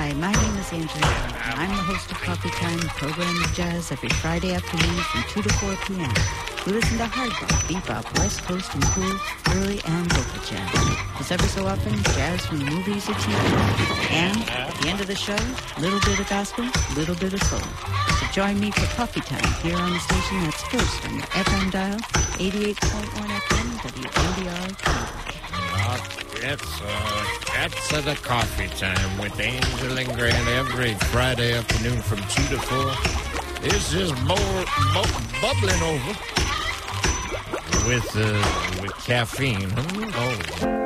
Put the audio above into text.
Hi, my name is Angela. I'm the host of Coffee Time, a program of jazz every Friday afternoon from 2 to 4 p.m. We listen to hard bop, bebop, West Coast, and cool, early and local jazz. As ever so often, jazz from movies or TV. And at the end of the show, little bit of gospel, little bit of soul. So join me for Coffee Time here on the station that's first on the FM dial, 88.1 FM, WNDR. That's the Coffee Time with Angel and Grant every Friday afternoon from 2 to 4. It's just bubbling over with caffeine. Oh.